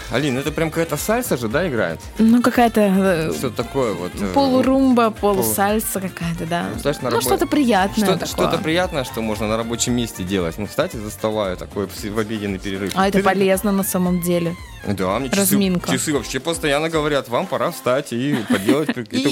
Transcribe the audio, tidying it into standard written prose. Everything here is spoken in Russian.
Алина, это прям какая-то сальса же, да, играет? Ну, какая-то Что такое вот? полурумба, полусальса какая-то, да. Знаешь, на Ну, что-то приятное Что-то приятное, что можно на рабочем месте делать. Ну, кстати, за стола такой в обеденный перерыв. А это полезно на самом деле. Да, мне Разминка. часы вообще постоянно говорят, вам пора встать и поделать какие-то